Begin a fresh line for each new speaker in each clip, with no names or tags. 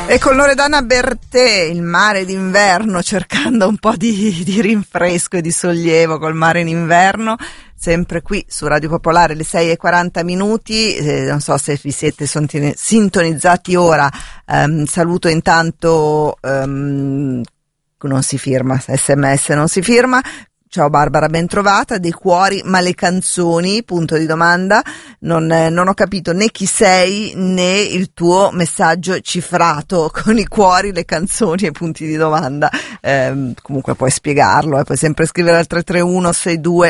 E con Loredana Bertè, il mare d'inverno, cercando un po' di rinfresco e di sollievo col mare in inverno, sempre qui su Radio Popolare, le 6:40. Non so se vi siete sintonizzati ora. Saluto intanto, non si firma, SMS non si firma. Ciao Barbara, ben trovata. Dei cuori, ma le canzoni? Punto di domanda. Non ho capito né chi sei né il tuo messaggio cifrato con i cuori, le canzoni e punti di domanda. Comunque puoi spiegarlo, puoi sempre scrivere al 331 62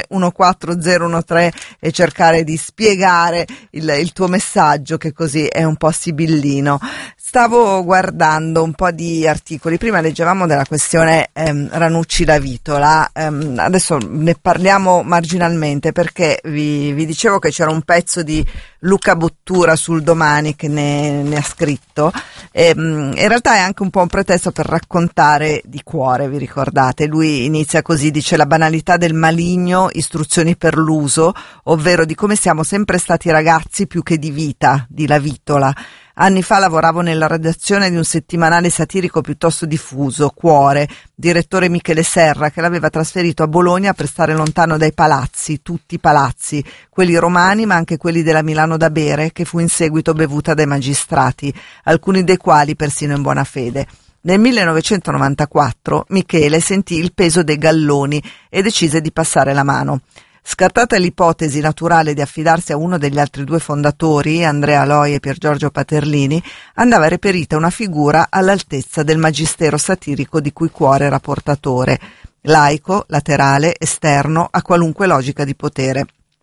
14013 e cercare di spiegare il tuo messaggio, che così è un po' sibillino. Stavo guardando un po' di articoli, prima leggevamo della questione Ranucci-La Vitola, adesso ne parliamo marginalmente perché vi dicevo che c'era un pezzo di Luca Bottura sul Domani che ne ha scritto, in realtà è anche un po' un pretesto per raccontare di cuore, vi ricordate? Lui inizia così, dice: la banalità del maligno, istruzioni per l'uso, ovvero di come siamo sempre stati ragazzi più che di vita, di La Vitola. Anni fa lavoravo nella redazione di un settimanale satirico piuttosto diffuso, Cuore, direttore Michele Serra, che l'aveva trasferito a Bologna per stare lontano dai palazzi, tutti i palazzi, quelli romani ma anche quelli della Milano da bere, che fu in seguito bevuta dai magistrati, alcuni dei quali persino in buona fede. Nel 1994 Michele sentì il peso dei galloni e decise di passare la mano. Scartata l'ipotesi naturale di affidarsi a uno degli altri due fondatori, Andrea Loi e Pier Giorgio Paterlini, andava reperita una figura all'altezza del magistero satirico di cui Cuore era portatore, laico, laterale, esterno a qualunque logica di potere.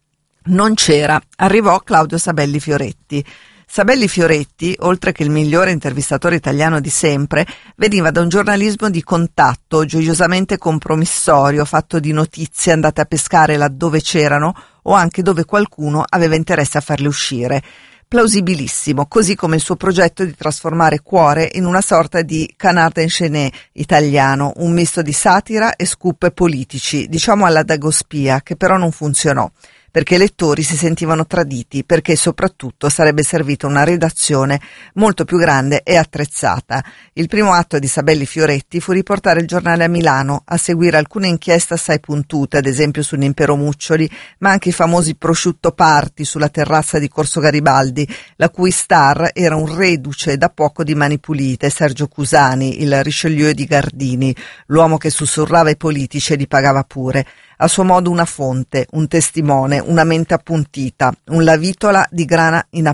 Non c'era. Arrivò Claudio Sabelli Fioretti. Sabelli Fioretti, oltre che il migliore intervistatore italiano di sempre, veniva da un giornalismo di contatto, gioiosamente compromissorio, fatto di notizie andate a pescare laddove c'erano o anche dove qualcuno aveva interesse a farle uscire. Plausibilissimo, così come il suo progetto di trasformare Cuore in una sorta di Canard enchaîné italiano, un misto di satira e scoop politici, diciamo alla Dagospia, che però non funzionò, perché i lettori si sentivano traditi, perché soprattutto sarebbe servita una redazione molto più grande e attrezzata. Il primo atto di Sabelli Fioretti fu riportare il giornale a Milano, a seguire alcune inchieste assai puntute, ad esempio sull'impero Muccioli, ma anche i famosi prosciutto party sulla terrazza di Corso Garibaldi, la cui star era un reduce da poco di Mani Pulite, Sergio Cusani, il Richelieu di Gardini, l'uomo che sussurrava ai politici e li pagava pure. A suo modo una fonte, un testimone, una mente appuntita, un La Vitola di grana in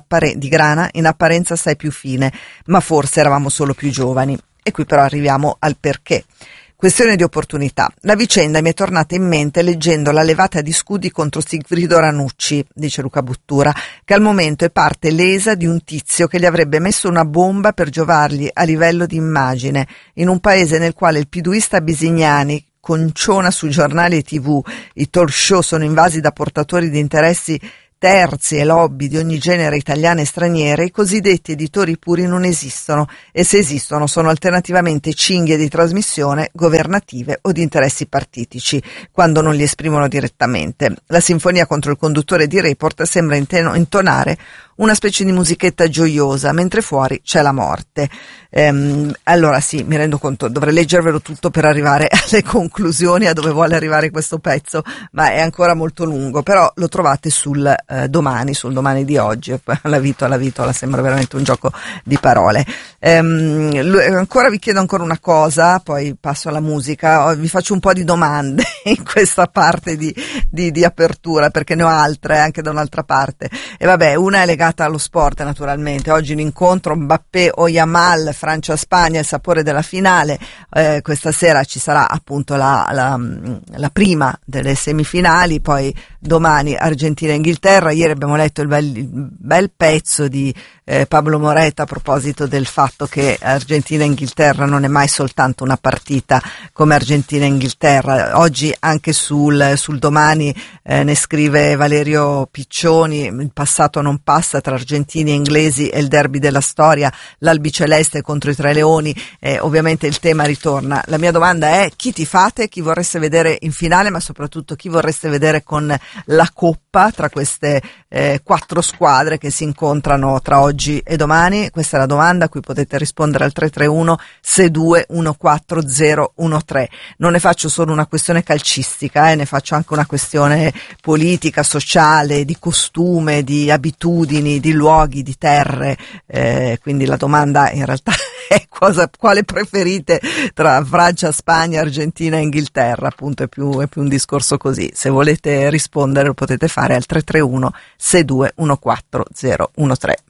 apparenza assai più fine, ma forse eravamo solo più giovani. E qui però arriviamo al perché. Questione di opportunità. La vicenda mi è tornata in mente leggendo la levata di scudi contro Sigfrido Ranucci, dice Luca Bottura, che al momento è parte lesa di un tizio che gli avrebbe messo una bomba per giovargli a livello di immagine, in un paese nel quale il piduista Bisignani conciona su giornali e TV, i talk show sono invasi da portatori di interessi terzi e lobby di ogni genere italiane e straniere, i cosiddetti editori puri non esistono e se esistono sono alternativamente cinghie di trasmissione governative o di interessi partitici, quando non li esprimono direttamente. La sinfonia contro il conduttore di Report sembra intonare una specie di musichetta gioiosa, mentre fuori c'è la morte. Allora sì, mi rendo conto, dovrei leggervelo tutto per arrivare alle conclusioni, a dove vuole arrivare questo pezzo, ma è ancora molto lungo, però lo trovate sul Domani di oggi. La Vitola sembra veramente un gioco di parole. Ancora vi chiedo ancora una cosa, poi passo alla musica, vi faccio un po' di domande in questa parte di apertura, perché ne ho altre anche da un'altra parte. E vabbè, una è legata allo sport naturalmente. Oggi l'incontro Mbappé o Yamal, Francia-Spagna, il sapore della finale. Questa sera ci sarà appunto la prima delle semifinali, poi domani Argentina-Inghilterra. Ieri abbiamo letto il bel pezzo di Pablo Moret a proposito del fatto che Argentina-Inghilterra non è mai soltanto una partita come Argentina-Inghilterra. Oggi anche sul Domani ne scrive Valerio Piccioni: il passato non passa, tra argentini e inglesi è il derby della storia, l'albiceleste contro i Tre Leoni. Ovviamente il tema ritorna. La mia domanda è: chi tifate, chi vorreste vedere in finale, ma soprattutto chi vorreste vedere con la coppa tra queste 4 squadre che si incontrano tra oggi oggi e domani? Questa è la domanda a cui potete rispondere al 331 62 14013. Non ne faccio solo una questione calcistica, ne faccio anche una questione politica, sociale, di costume, di abitudini, di luoghi, di terre, quindi la domanda in realtà è quale preferite tra Francia, Spagna, Argentina e Inghilterra, appunto è più un discorso così. Se volete rispondere lo potete fare al 331 62 14013.